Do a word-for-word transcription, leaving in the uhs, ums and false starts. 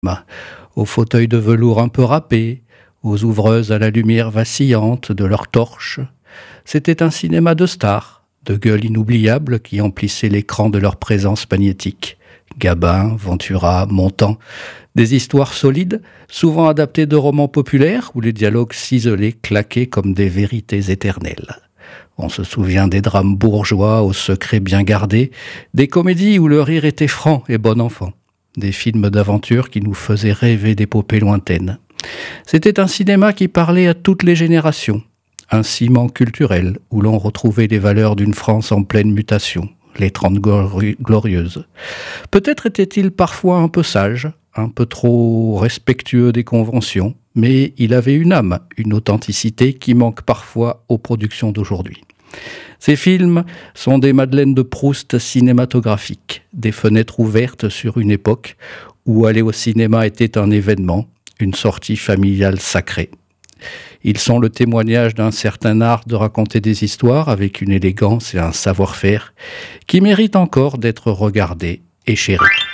aux fauteuils de velours un peu râpés, aux ouvreuses à la lumière vacillante de leurs torches. C'était un cinéma de stars, de gueules inoubliables qui emplissaient l'écran de leur présence magnétique. Gabin, Ventura, Montand, des histoires solides, souvent adaptées de romans populaires où les dialogues ciselés claquaient comme des vérités éternelles. On se souvient des drames bourgeois aux secrets bien gardés, des comédies où le rire était franc et bon enfant, des films d'aventure qui nous faisaient rêver d'épopées lointaines. C'était un cinéma qui parlait à toutes les générations, un ciment culturel où l'on retrouvait les valeurs d'une France en pleine mutation, les Trente Glorieuses. Peut-être était-il parfois un peu sage, un peu trop respectueux des conventions, mais il avait une âme, une authenticité qui manque parfois aux productions d'aujourd'hui. Ces films sont des Madeleines de Proust cinématographiques, des fenêtres ouvertes sur une époque où aller au cinéma était un événement, une sortie familiale sacrée. Ils sont le témoignage d'un certain art de raconter des histoires avec une élégance et un savoir-faire qui méritent encore d'être regardés et chéris.